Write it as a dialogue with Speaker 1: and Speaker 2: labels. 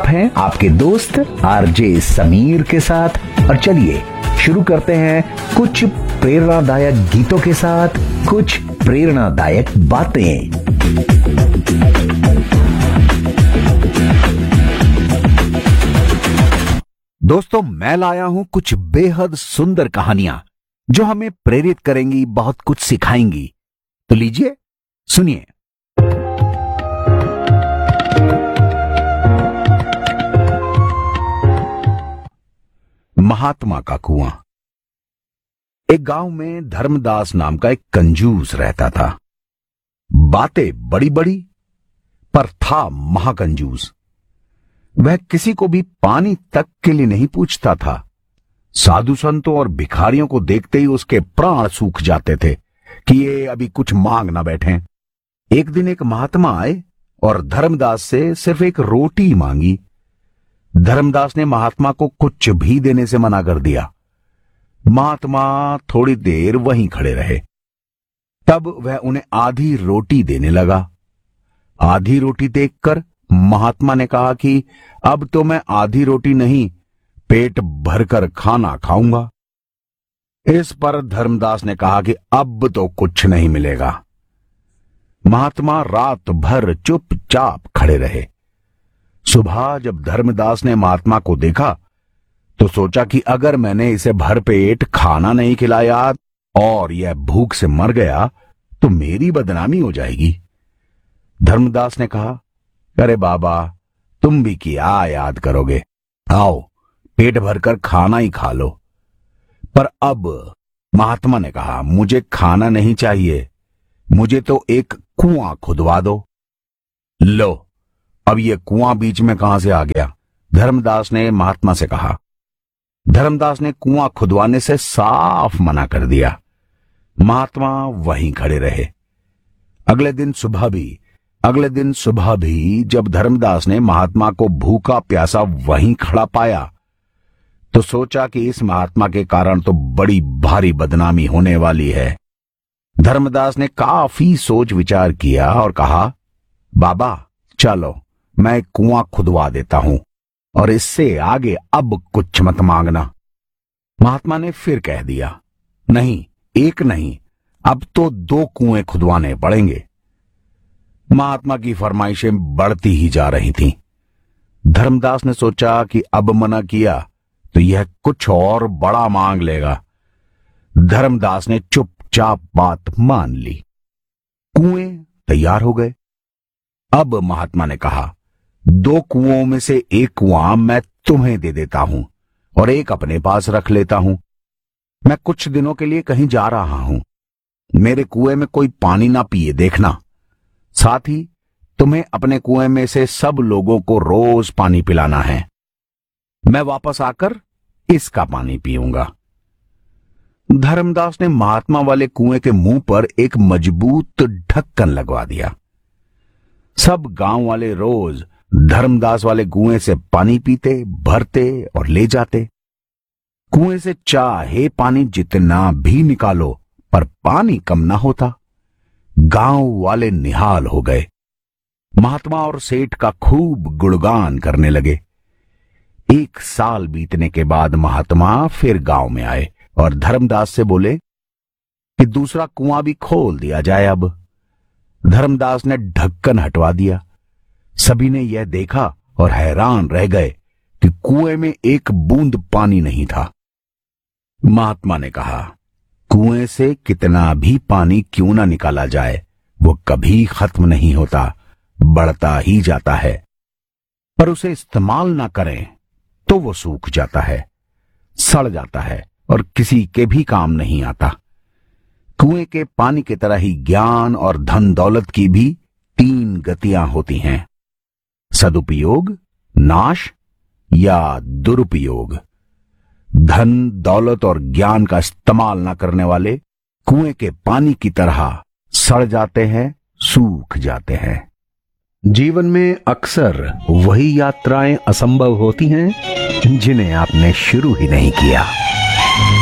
Speaker 1: हैं आपके दोस्त आरजे समीर के साथ और चलिए शुरू करते हैं कुछ प्रेरणादायक गीतों के साथ कुछ प्रेरणादायक बातें। दोस्तों, मैं लाया हूं कुछ बेहद सुंदर कहानियां जो हमें प्रेरित करेंगी, बहुत कुछ सिखाएंगी। तो लीजिए सुनिए। महात्मा का कुआं। एक गांव में धर्मदास नाम का एक कंजूस रहता था। बातें बड़ी बड़ी पर था महाकंजूस। वह किसी को भी पानी तक के लिए नहीं पूछता था। साधु संतों और भिखारियों को देखते ही उसके प्राण सूख जाते थे कि ये अभी कुछ मांग ना बैठें। एक दिन एक महात्मा आए और धर्मदास से सिर्फ एक रोटी मांगी। धर्मदास ने महात्मा को कुछ भी देने से मना कर दिया। महात्मा थोड़ी देर वहीं खड़े रहे। तब वह उन्हें आधी रोटी देने लगा। आधी रोटी देखकर महात्मा ने कहा कि अब तो मैं आधी रोटी नहीं, पेट भरकर खाना खाऊंगा। इस पर धर्मदास ने कहा कि अब तो कुछ नहीं मिलेगा। महात्मा रात भर चुपचाप खड़े रहे। सुबह जब धर्मदास ने महात्मा को देखा तो सोचा कि अगर मैंने इसे भरपेट खाना नहीं खिलाया और यह भूख से मर गया तो मेरी बदनामी हो जाएगी। धर्मदास ने कहा, अरे बाबा, तुम भी क्या याद करोगे, आओ पेट भरकर खाना ही खा लो। पर अब महात्मा ने कहा, मुझे खाना नहीं चाहिए, मुझे तो एक कुआं खुदवा दो। लो, अब यह कुआं बीच में कहां से आ गया? धर्मदास ने महात्मा से कहा। धर्मदास ने कुआं खुदवाने से साफ मना कर दिया। महात्मा वहीं खड़े रहे। अगले दिन सुबह भी जब धर्मदास ने महात्मा को भूखा प्यासा वहीं खड़ा पाया तो सोचा कि इस महात्मा के कारण तो बड़ी भारी बदनामी होने वाली है। धर्मदास ने काफी सोच विचार किया और कहा, बाबा चलो मैं एक कुआं खुदवा देता हूं और इससे आगे अब कुछ मत मांगना। महात्मा ने फिर कह दिया, नहीं, एक नहीं, अब तो 2 कुएं खुदवाने पड़ेंगे। महात्मा की फरमाइशें बढ़ती ही जा रही थीं। धर्मदास ने सोचा कि अब मना किया तो यह कुछ और बड़ा मांग लेगा। धर्मदास ने चुपचाप बात मान ली। कुएं तैयार हो गए। अब महात्मा ने कहा, 2 कुओं में से एक कुआं मैं तुम्हें दे देता हूं और एक अपने पास रख लेता हूं। मैं कुछ दिनों के लिए कहीं जा रहा हूं। मेरे कुएं में कोई पानी ना पिए देखना। साथ ही तुम्हें अपने कुएं में से सब लोगों को रोज पानी पिलाना है। मैं वापस आकर इसका पानी पीऊंगा। धर्मदास ने महात्मा वाले कुएं के मुंह पर एक मजबूत ढक्कन लगवा दिया। सब गांव वाले रोज धर्मदास वाले कुएं से पानी पीते, भरते और ले जाते। कुएं से चाहे पानी जितना भी निकालो पर पानी कम ना होता। गांव वाले निहाल हो गए। महात्मा और सेठ का खूब गुणगान करने लगे। 1 साल बीतने के बाद महात्मा फिर गांव में आए और धर्मदास से बोले कि दूसरा कुआं भी खोल दिया जाए। अब धर्मदास ने ढक्कन हटवा दिया। सभी ने यह देखा और हैरान रह गए कि कुएं में एक बूंद पानी नहीं था। महात्मा ने कहा, कुएं से कितना भी पानी क्यों ना निकाला जाए, वो कभी खत्म नहीं होता, बढ़ता ही जाता है। पर उसे इस्तेमाल ना करें तो वो सूख जाता है, सड़ जाता है और किसी के भी काम नहीं आता। कुएं के पानी की तरह ही ज्ञान और धन दौलत की भी 3 गतियां होती हैं, सदुपयोग, नाश या दुरुपयोग। धन दौलत और ज्ञान का इस्तेमाल न करने वाले कुएं के पानी की तरह सड़ जाते हैं, सूख जाते हैं। जीवन में अक्सर वही यात्राएं असंभव होती हैं जिन्हें आपने शुरू ही नहीं किया।